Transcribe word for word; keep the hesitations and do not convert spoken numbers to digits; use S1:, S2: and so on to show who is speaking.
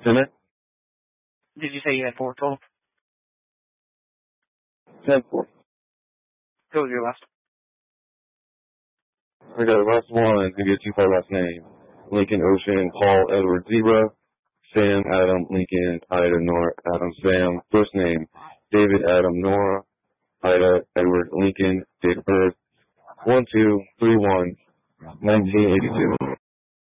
S1: Senate?
S2: Did you say you had four total?
S1: Ten four.
S2: Who was your last?
S1: I got the last one. Give you a two-part last name. Lincoln Ocean, Paul Edward Zebra, Sam Adam Lincoln, Ida Nora Adam Sam. First name, David Adam Nora, Ida Edward Lincoln. Date of birth, one two three one nineteen eighty-two.